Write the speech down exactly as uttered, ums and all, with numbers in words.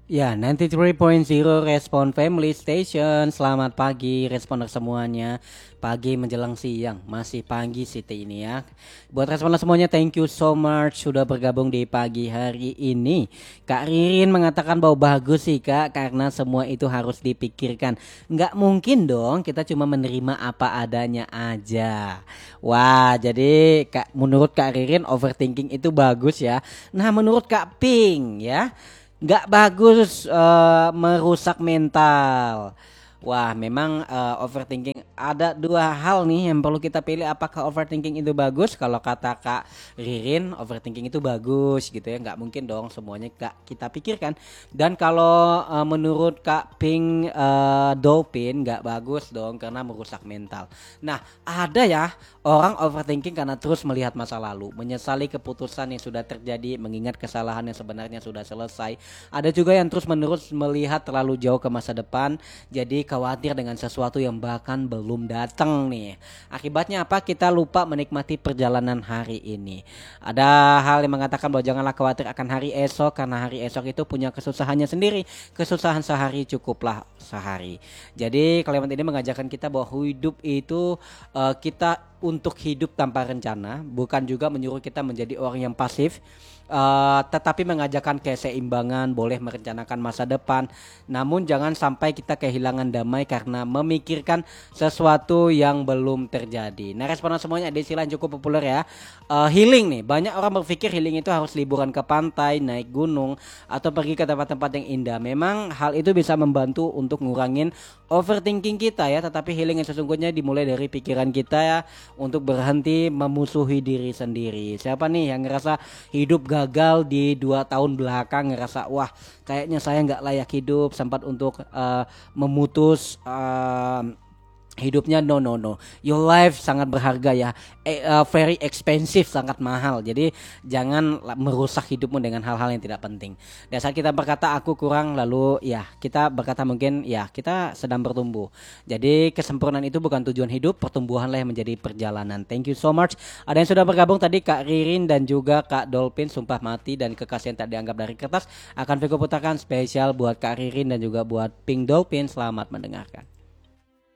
Ya, sembilan puluh tiga titik nol Respon Family Station. Selamat pagi responder semuanya. Pagi menjelang siang, masih pagi Siti ini ya. Buat responder semuanya, thank you so much sudah bergabung di pagi hari ini. Kak Ririn mengatakan bahwa bagus sih Kak, karena semua itu harus dipikirkan. Nggak mungkin dong kita cuma menerima apa adanya aja. Wah, jadi Kak, menurut Kak Ririn overthinking itu bagus ya. Nah, menurut Kak Pink ya, nggak bagus, eh, merusak mental. Wah, memang eh, overthinking ada dua hal nih yang perlu kita pilih. Apakah overthinking itu bagus? Kalau kata Kak Ririn, overthinking itu bagus gitu ya. Nggak mungkin dong semuanya nggak kita pikirkan. Dan kalau eh, menurut Kak Pink eh, Dolphin nggak bagus dong karena merusak mental. Nah, ada ya orang overthinking karena terus melihat masa lalu, menyesali keputusan yang sudah terjadi, mengingat kesalahan yang sebenarnya sudah selesai. Ada juga yang terus-menerus melihat terlalu jauh ke masa depan, jadi khawatir dengan sesuatu yang bahkan belum datang nih. Akibatnya apa? Kita lupa menikmati perjalanan hari ini. Ada hal yang mengatakan bahwa janganlah khawatir akan hari esok, karena hari esok itu punya kesusahannya sendiri. Kesusahan sehari cukuplah sehari. Jadi kalimat ini mengajarkan kita bahwa hidup itu uh, kita untuk hidup tanpa rencana, bukan juga menyuruh kita menjadi orang yang pasif, uh, tetapi mengajarkan keseimbangan, boleh merencanakan masa depan, namun jangan sampai kita kehilangan damai karena memikirkan sesuatu yang belum terjadi. Nah, responan semuanya ada istilah yang cukup populer ya, uh, healing nih. Banyak orang berpikir healing itu harus liburan ke pantai, naik gunung, atau pergi ke tempat-tempat yang indah. Memang hal itu bisa membantu untuk ngurangin overthinking kita ya, tetapi healing yang sesungguhnya dimulai dari pikiran kita ya, untuk berhenti memusuhi diri sendiri. Siapa nih yang ngerasa hidup gagal di dua tahun belakang, ngerasa wah kayaknya saya nggak layak hidup, sempat untuk uh, memutus uh, hidupnya? No, no, no, your life sangat berharga ya, eh, uh, very expensive, sangat mahal. Jadi jangan merusak hidupmu dengan hal-hal yang tidak penting. Dan saat kita berkata aku kurang, lalu ya kita berkata mungkin ya kita sedang bertumbuh. Jadi kesempurnaan itu bukan tujuan hidup, pertumbuhanlah yang menjadi perjalanan. Thank you so much. Ada yang sudah bergabung tadi, Kak Ririn dan juga Kak Dolphin. Sumpah mati dan kekasih yang tak dianggap dari kertas akan Viko putarkan spesial buat Kak Ririn dan juga buat Pink Dolphin. Selamat mendengarkan.